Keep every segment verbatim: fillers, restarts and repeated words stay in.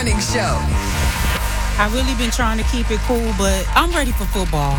Morning Show. I really been trying to keep it cool, but I'm ready for football.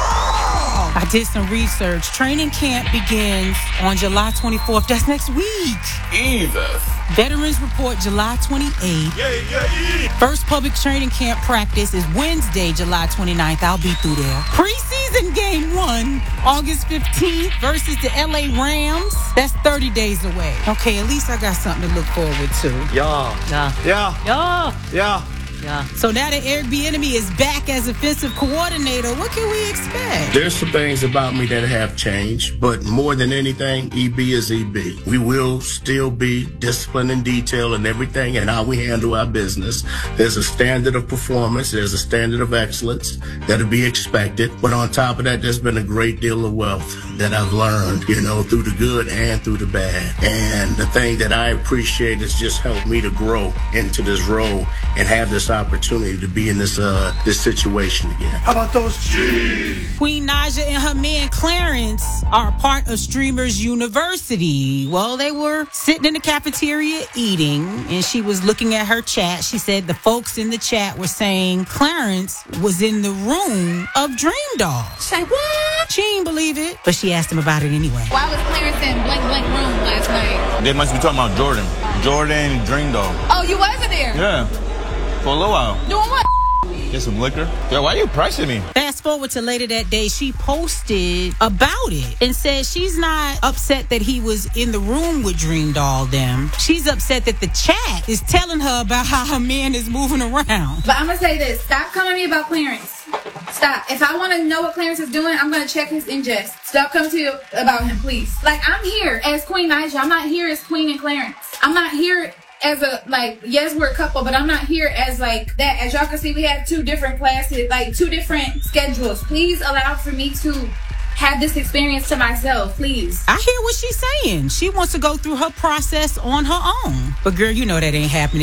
I did some research. Training camp begins on July twenty-fourth. That's next week. Jesus. Veterans report July twenty-eighth. Yeah, yeah, yeah. First public training camp practice is Wednesday, July twenty-ninth. I'll be through there. Preseason game one, August fifteenth versus the L A Rams. That's thirty days away. Okay, at least I got something to look forward to. Yeah. Yeah. Yeah. Yeah. Yeah. Yeah. So now that Eric Bieniemy is back as offensive coordinator, what can we expect? There's some things about me that have changed, but more than anything, E B is E B. We will still be disciplined in detail and everything and how we handle our business. There's a standard of performance. There's a standard of excellence that'll be expected. But on top of that, there's been a great deal of wealth that I've learned, you know, through the good and through the bad. And the thing that I appreciate is just helped me to grow into this role and have this opportunity to be in this uh this situation again. How about those G's? Queen Naija and her man Clarence are part of Streamers University. Well, they were sitting in the cafeteria eating, and she was looking at her chat. She said the folks in the chat were saying Clarence was in the room of Dream Doll. Say what? She didn't believe it, but she asked him about it anyway. Why was Clarence in blank blank room last night? They must be talking about Jordan. Jordan Dream Dog. Oh, you wasn't there? Yeah. For a little while. Doing what? Get some liquor. Yo, why you pressing me? Fast forward to later that day, she posted about it and said she's not upset that he was in the room with Dream Doll them. She's upset that the chat is telling her about how her man is moving around. But I'm going to say this. Stop coming to me about Clarence. Stop. If I want to know what Clarence is doing, I'm going to check his ingest. Stop coming to you about him, please. Like, I'm here as Queen Naija. I'm not here as Queen and Clarence. I'm not here as a, like, yes, we're a couple, but I'm not here as, like, that. As y'all can see, we have two different classes, like, two different schedules. Please allow for me to have this experience to myself, please. I hear what she's saying. She wants to go through her process on her own. But, girl, you know that ain't happening.